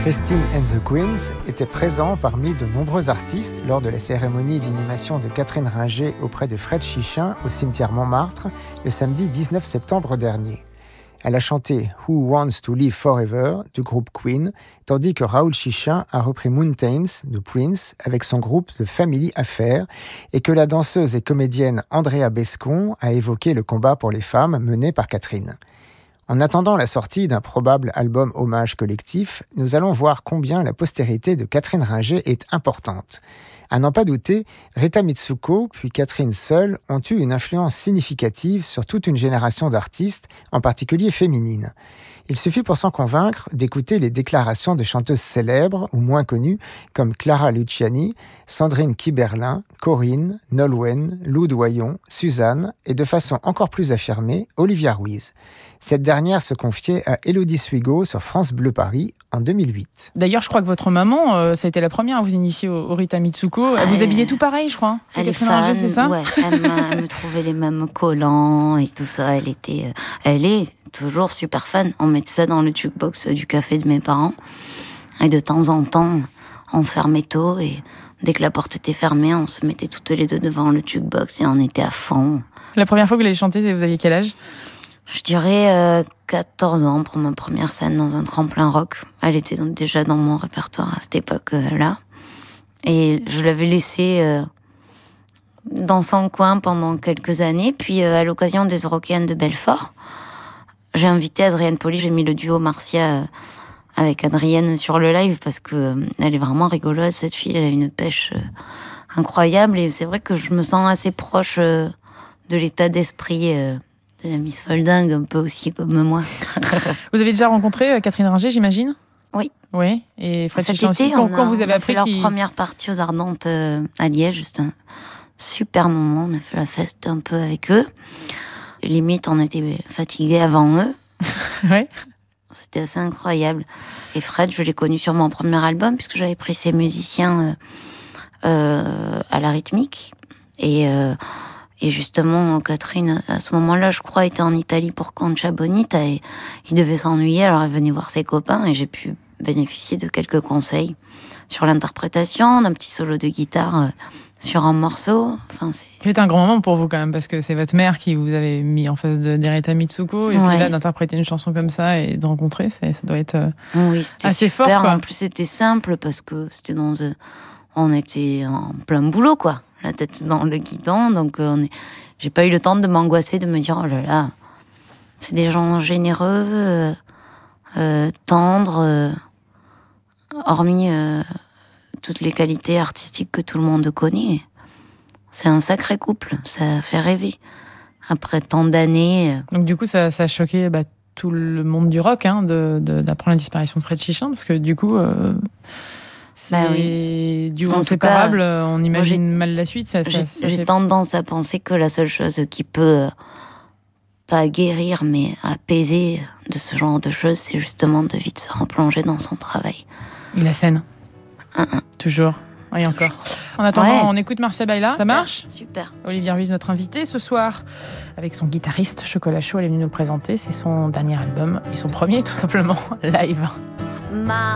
Christine and the Queens était présent parmi de nombreux artistes lors de la cérémonie d'inhumation de Catherine Ringer auprès de Fred Chichin au cimetière Montmartre le samedi 19 septembre dernier. Elle a chanté « Who Wants to Live Forever » du groupe Queen, tandis que Raoul Chichin a repris « Mountains » de Prince avec son groupe The Family Affair et que la danseuse et comédienne Andrea Bescon a évoqué le combat pour les femmes mené par Catherine. En attendant la sortie d'un probable album hommage collectif, nous allons voir combien la postérité de Catherine Ringer est importante. À n'en pas douter, Rita Mitsuko puis Catherine seule ont eu une influence significative sur toute une génération d'artistes, en particulier féminines. Il suffit pour s'en convaincre d'écouter les déclarations de chanteuses célèbres ou moins connues comme Clara Luciani, Sandrine Kiberlin, Corinne, Nolwenn, Lou Doyon, Suzanne et de façon encore plus affirmée, Olivia Ruiz. Cette dernière se confiait à Élodie Suigo sur France Bleu Paris en 2008. D'ailleurs, je crois que votre maman, ça a été la première à vous initier au Rita Mitsuko. Elle vous habillait tout pareil, je crois. Elle est fan, c'est ça ? Ouais, elle me trouvait les mêmes collants et tout ça. Elle est toujours super fan. On mettait ça dans le jukebox du café de mes parents. Et de temps en temps, on fermait tôt et dès que la porte était fermée, on se mettait toutes les deux devant le jukebox et on était à fond. La première fois que vous l'avez chanté, vous aviez quel âge ? Je dirais 14 ans pour ma première scène dans un tremplin rock. Elle était déjà dans mon répertoire à cette époque-là. Et je l'avais laissée dans son coin pendant quelques années. Puis à l'occasion des Eurockéennes de Belfort, j'ai invité Adrienne Pauly, j'ai mis le duo Marcia avec Adrienne sur le live parce que elle est vraiment rigolote, cette fille. Elle a une pêche incroyable. Et c'est vrai que je me sens assez proche de l'état d'esprit de la Miss Folding, un peu aussi comme moi. Vous avez déjà rencontré Catherine Ringer, j'imagine ? Oui. Oui. Et Fred Cet Chichin été, aussi. Quand vous avez fait leur première partie aux Ardentes à Liège. C'était un super moment. On a fait la fête un peu avec eux. Limite, on était fatigués avant eux. Oui. C'était assez incroyable. Et Fred, je l'ai connu sur mon premier album, puisque j'avais pris ses musiciens à la rythmique. Et justement, Catherine, à ce moment-là, je crois, était en Italie pour Concha Bonita et il devait s'ennuyer, alors elle venait voir ses copains et j'ai pu bénéficier de quelques conseils sur l'interprétation, d'un petit solo de guitare sur un morceau. Enfin, c'est un grand moment pour vous quand même, parce que c'est votre mère qui vous avait mis en face de Rita Mitsuko et puis là, d'interpréter une chanson comme ça et de rencontrer, ça doit être assez super, fort. Quoi. En plus, c'était simple parce que c'était on était en plein boulot, quoi. La tête dans le guidon, donc j'ai pas eu le temps de m'angoisser, de me dire oh là là, c'est des gens généreux, tendres, hormis toutes les qualités artistiques que tout le monde connaît. C'est un sacré couple, ça fait rêver. Après tant d'années. Donc du coup, ça a choqué tout le monde du rock d'apprendre la disparition de Fred Chichin, parce que du coup. C'est du inséparable, on imagine mal la suite. J'ai tendance à penser que la seule chose qui peut, pas guérir, mais apaiser de ce genre de choses, c'est justement de vite se replonger dans son travail. Et la scène. Toujours. Et encore. En attendant, on écoute Marcia Baila. Ça marche ? Super. Olivia Ruiz, notre invitée ce soir, avec son guitariste Chocolat Chaud, elle est venue nous le présenter. C'est son dernier album, et son premier tout simplement, live.